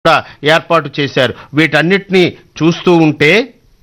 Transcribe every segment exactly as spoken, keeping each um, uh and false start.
కూడా ఏర్పాటు చేశారు. వీటన్నిటిని చూస్తూ ఉంటే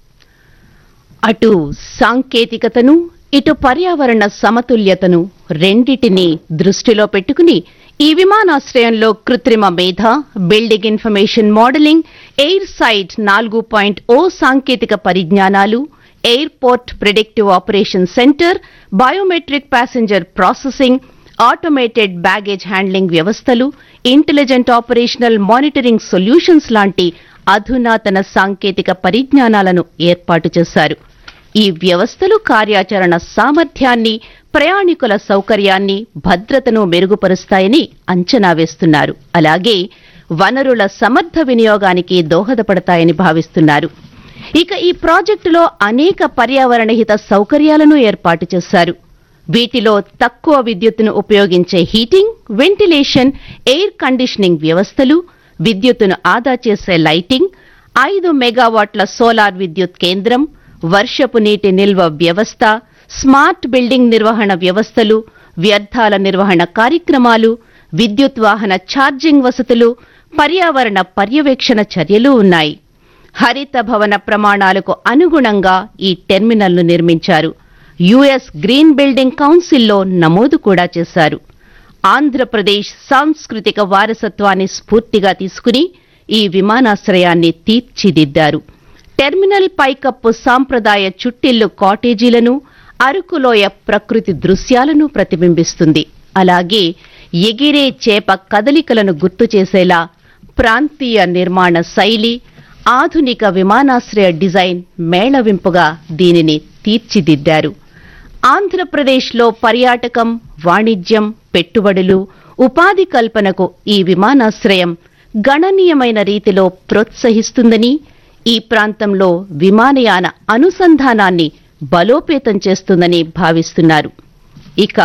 అటు సాంకేతికతను ఇటు పర్యావరణ సమతుల్యతను రెండిటిని దృష్టిలో పెట్టుకుని ఈ విమానాశ్రయంలో కృత్రిమ మేధ, building information modelling, air site నాలుగు పాయింట్ ఓ సాంకేతిక పరిజ్ఞానాలు, airport predictive operation centre, biometric passenger processing, automated baggage handling వ్యవస్థలు, ఇంటెలిజెంట్ ఆపరేషనల్ మానిటరింగ్ సొల్యూషన్స్ లాంటి అధునాతన సాంకేతిక పరిజ్ఞానాలను ఏర్పాటు చేశారు. ఈ వ్యవస్థలు కార్యాచరణ సామర్థ్యాన్ని, ప్రయాణికుల సౌకర్యాన్ని, భద్రతను మెరుగుపరుస్తాయని అంచనా వేస్తున్నారు. అలాగే వనరుల సమర్థ వినియోగానికి దోహదపడతాయని భావిస్తున్నారు. ఇక ఈ ప్రాజెక్టులో అనేక పర్యావరణ హిత సౌకర్యాలను ఏర్పాటు చేశారు. వీటిలో తక్కువ విద్యుత్తును ఉపయోగించే హీటింగ్, వెంటిలేషన్, ఎయిర్ కండిషనింగ్ వ్యవస్థలు, విద్యుత్తును ఆదా చేసే లైటింగ్, ఐదు మెగావాట్ల సోలార్ విద్యుత్ కేంద్రం, వర్షపు నీటి నిల్వ వ్యవస్థ, స్మార్ట్ బిల్డింగ్ నిర్వహణ వ్యవస్థలు, వ్యర్థాల నిర్వహణ కార్యక్రమాలు, విద్యుత్ వాహన ఛార్జింగ్ వసతులు, పర్యావరణ పర్యవేక్షణ చర్యలు ఉన్నాయి. హరిత భవన ప్రమాణాలకు అనుగుణంగా ఈ టెర్మినల్ను నిర్మించారు. యుఎస్ గ్రీన్ బిల్డింగ్ కౌన్సిల్లో నమోదు కూడా చేశారు. ఆంధ్రప్రదేశ్ సాంస్కృతిక వారసత్వాన్ని స్ఫూర్తిగా తీసుకుని ఈ విమానాశ్రయాన్ని తీర్చిదిద్దారు. టెర్మినల్ పైకప్పు సాంప్రదాయ చుట్టిల్లు కాటేజీలను, అరకులోయ ప్రకృతి దృశ్యాలను ప్రతిబింబిస్తుంది. అలాగే ఎగిరే చేప కదలికలను గుర్తు చేసేలా ప్రాంతీయ నిర్మాణ శైలి, ఆధునిక విమానాశ్రయ డిజైన్ మేళవింపుగా దీనిని తీర్చిదిద్దారు. ఆంధ్రప్రదేశ్లో పర్యాటకం, వాణిజ్యం, పెట్టుబడులు, ఉపాధి కల్పనకు ఈ విమానాశ్రయం గణనీయమైన రీతిలో ప్రోత్సహిస్తుందని, ఈ ప్రాంతంలో విమానయాన అనుసంధానాన్ని బలోపేతం చేస్తుందని భావిస్తున్నారు. ఇక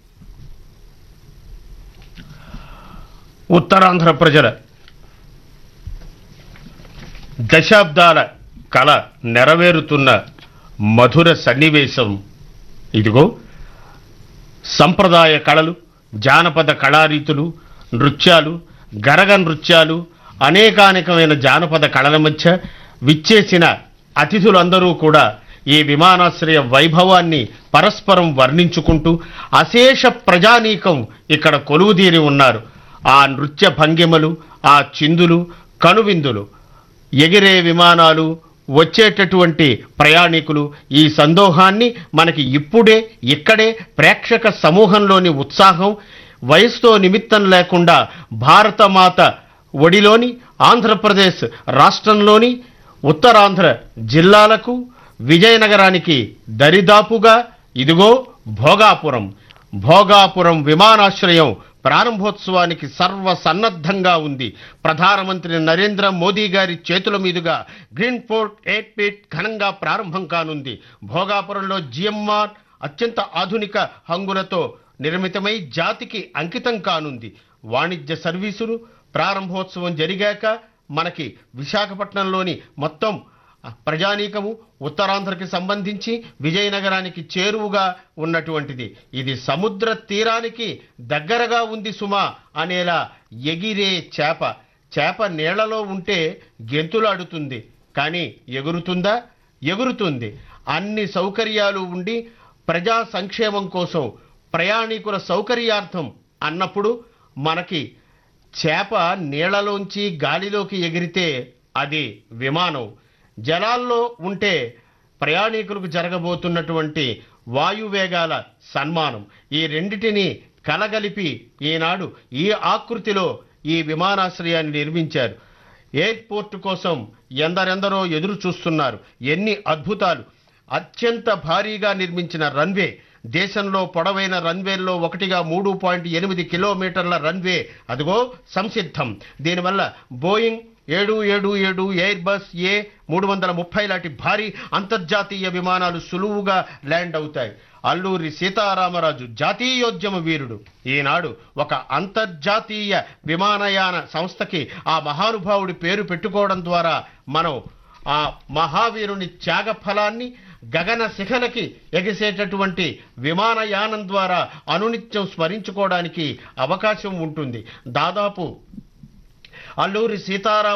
ఉత్తరాంధ్ర ప్రజల దశాబ్దాల కళ నెరవేరుతున్న మధుర సన్నివేశం ఇదిగో. సంప్రదాయ కళలు, జానపద కళారీతులు, నృత్యాలు, గరగ నృత్యాలు, అనేకానేకమైన జానపద కళల మధ్య విచ్చేసిన అతిథులందరూ కూడా ఈ విమానాశ్రయ వైభవాన్ని పరస్పరం వర్ణించుకుంటూ అశేష ప్రజానీకం ఇక్కడ కొలువుదీరి ఉన్నారు. ఆ నృత్య భంగిమలు, ఆ చిందులు, కనువిందులు, ఎగిరే విమానాలు, వచ్చేటటువంటి ప్రయాణికులు, ఈ సందోహాన్ని మనకి ఇప్పుడే ఇక్కడే ప్రేక్షక సమూహంలోని ఉత్సాహం వయసుతో నిమిత్తం లేకుండా భారతమాత ఒడిలోని ఆంధ్రప్రదేశ్ రాష్ట్రంలోని ఉత్తరాంధ్ర జిల్లాలకు, విజయనగరానికి దరిదాపుగా ఇదిగో భోగాపురం. భోగాపురం విమానాశ్రయం ప్రారంభోత్సవానికి సర్వసన్నద్ధంగా ఉంది. ప్రధానమంత్రి నరేంద్ర మోదీ గారి చేతుల మీదుగా గ్రీన్ ఫోర్ట్ ఎయిట్ ఫీట్ ఘనంగా ప్రారంభం కానుంది. భోగాపురంలో జిఎంఆర్ అత్యంత ఆధునిక హంగులతో నిర్మితమై జాతికి అంకితం కానుంది. వాణిజ్య సర్వీసులు ప్రారంభోత్సవం జరిగాక మనకి విశాఖపట్నంలోని మొత్తం ప్రజానీకము ఉత్తరాంధ్రకి సంబంధించి విజయనగరానికి చేరువుగా ఉన్నటువంటిది. ఇది సముద్ర తీరానికి దగ్గరగా ఉంది సుమా అనేలా ఎగిరే చేప. చేప నీళ్లలో ఉంటే గెంతులాడుతుంది, కానీ ఎగురుతుందా? ఎగురుతుంది. అన్ని సౌకర్యాలు ఉండి ప్రజా సంక్షేమం కోసం, ప్రయాణికుల సౌకర్యార్థం అన్నప్పుడు మనకి చేప నీళ్లలోంచి గాలిలోకి ఎగిరితే అది విమానం. జలాల్లో ఉంటే ప్రయాణికులకు జరగబోతున్నటువంటి వాయువేగాల సన్మానం. ఈ రెండిటిని కలగలిపి ఈనాడు ఈ ఆకృతిలో ఈ విమానాశ్రయాన్ని నిర్మించారు. ఎయిర్పోర్ట్ కోసం ఎందరెందరో ఎదురు చూస్తున్నారు. ఎన్ని అద్భుతాలు! అత్యంత భారీగా నిర్మించిన రన్వే, దేశంలో పొడవైన రన్వేల్లో ఒకటిగా మూడు పాయింట్ ఎనిమిది కిలోమీటర్ల రన్వే అదిగో సంసిద్ధం. దీనివల్ల బోయింగ్ ఏడు ఏడు ఏడు, ఎయిర్ బస్ ఏ మూడు వందల ముప్పై లాంటి భారీ అంతర్జాతీయ విమానాలు సులువుగా ల్యాండ్ అవుతాయి. అల్లూరి సీతారామరాజు జాతీయోద్యమ వీరుడు ఈనాడు ఒక అంతర్జాతీయ విమానయాన సంస్థకి ఆ మహానుభావుడి పేరు పెట్టుకోవడం ద్వారా మనం ఆ మహావీరుని త్యాగ ఫలాన్ని గగన శిఖలకి ఎగిసేటటువంటి విమానయానం ద్వారా అనునిత్యం స్మరించుకోవడానికి అవకాశం ఉంటుంది. దాదాపు అల్లూరి సీతారామ